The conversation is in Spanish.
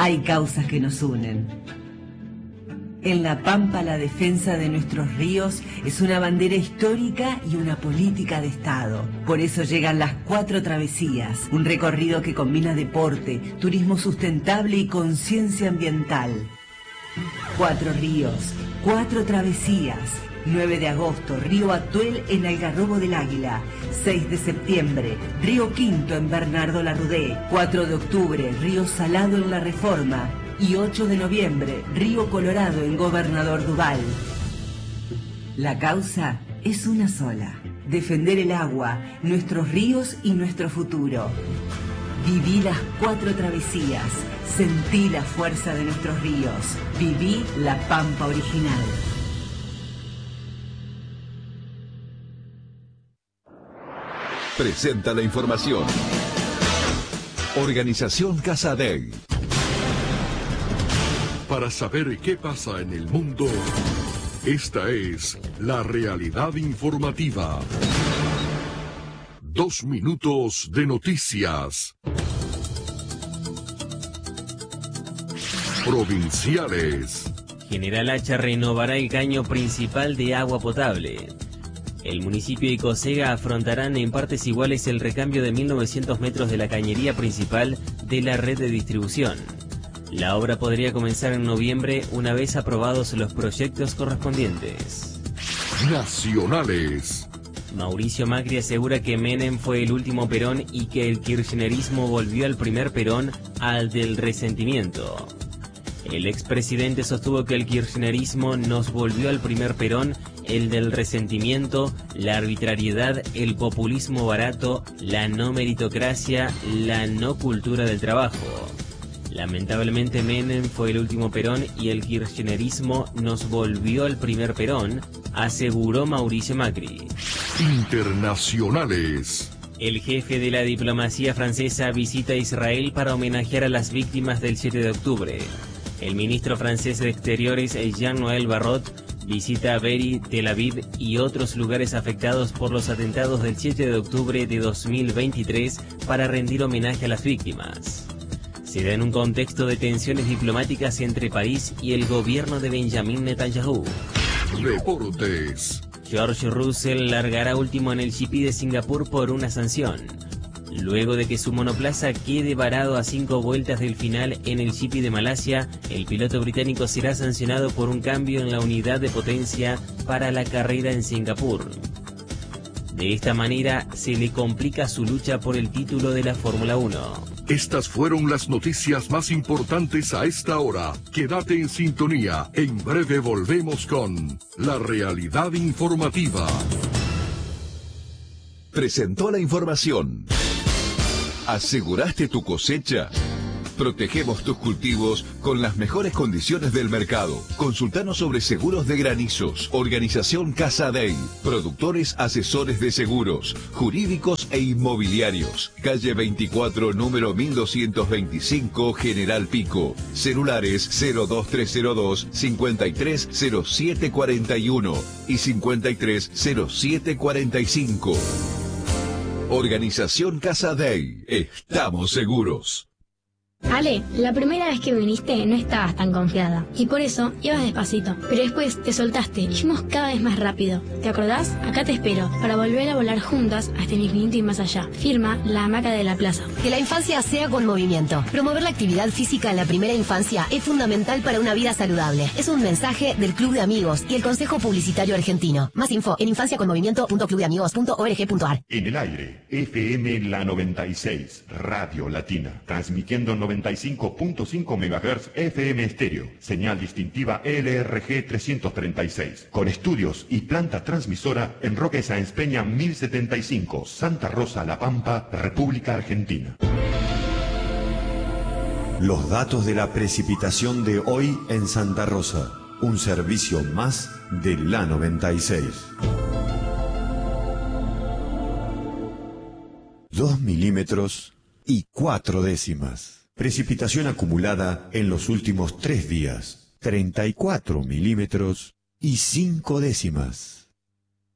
hay causas que nos unen. En La Pampa, la defensa de nuestros ríos es una bandera histórica y una política de Estado. Por eso llegan las 4 travesías, un recorrido que combina deporte, turismo sustentable y conciencia ambiental. 4 ríos, 4 travesías. 9 de agosto, Río Atuel en Algarrobo del Águila. 6 de septiembre, Río Quinto en Bernardo Larrudé. 4 de octubre, Río Salado en La Reforma. Y 8 de noviembre, Río Colorado en Gobernador Duval. La causa es una sola: defender el agua, nuestros ríos y nuestro futuro. Viví las 4 travesías, sentí la fuerza de nuestros ríos, viví La Pampa original. Presenta la información. Organización Casadei. Para saber qué pasa en el mundo, esta es la realidad informativa. 2 minutos de noticias. Provinciales. General Hacha renovará el caño principal de agua potable. El municipio y Cosega afrontarán en partes iguales el recambio de 1.900 metros de la cañería principal de la red de distribución. La obra podría comenzar en noviembre una vez aprobados los proyectos correspondientes. Nacionales. Mauricio Macri asegura que Menem fue el último Perón y que el kirchnerismo volvió al primer Perón, al del resentimiento. El expresidente sostuvo que el kirchnerismo nos volvió al primer Perón, el del resentimiento, la arbitrariedad, el populismo barato, la no meritocracia, la no cultura del trabajo. Lamentablemente Menem fue el último Perón y el kirchnerismo nos volvió al primer Perón, aseguró Mauricio Macri. Internacionales. El jefe de la diplomacia francesa visita Israel para homenajear a las víctimas del 7 de octubre. El ministro francés de Exteriores, Jean-Noël Barrot, visita a Beirut, Tel Aviv y otros lugares afectados por los atentados del 7 de octubre de 2023 para rendir homenaje a las víctimas. Se da en un contexto de tensiones diplomáticas entre país y el gobierno de Benjamin Netanyahu. Deportes. George Russell largará último en el GP de Singapur por una sanción. Luego de que su monoplaza quede varado a 5 vueltas del final en el GP de Malasia, el piloto británico será sancionado por un cambio en la unidad de potencia para la carrera en Singapur. De esta manera se le complica su lucha por el título de la Fórmula 1. Estas fueron las noticias más importantes a esta hora. Quédate en sintonía. En breve volvemos con la realidad informativa. Presentó la información. ¿Aseguraste tu cosecha? Protegemos tus cultivos con las mejores condiciones del mercado. Consultanos sobre seguros de granizos. Organización Casadei. Productores asesores de seguros, jurídicos e inmobiliarios. Calle 24, número 1225, General Pico. Celulares 02302 530741 y 530745. Organización Casadei. Estamos seguros. Ale, la primera vez que viniste no estabas tan confiada y por eso ibas despacito, pero después te soltaste y fuimos cada vez más rápido. ¿Te acordás? Acá te espero para volver a volar juntas hasta el infinito y más allá. Firma La Hamaca de la Plaza. Que la infancia sea con movimiento. Promover la actividad física en la primera infancia es fundamental para una vida saludable. Es un mensaje del Club de Amigos y el Consejo Publicitario Argentino. Más info en infanciaconmovimiento.clubdeamigos.org.ar. En el aire, FM La 96, Radio Latina, transmitiendo 95.5 MHz FM estéreo, señal distintiva LRG 336, con estudios y planta transmisora en Roque Sáenz Peña 1075, Santa Rosa, La Pampa, República Argentina. Los datos de la precipitación de hoy en Santa Rosa, un servicio más de La 96. 2 milímetros y 4 décimas. Precipitación acumulada en los últimos 3 días, 34 milímetros y 5 décimas.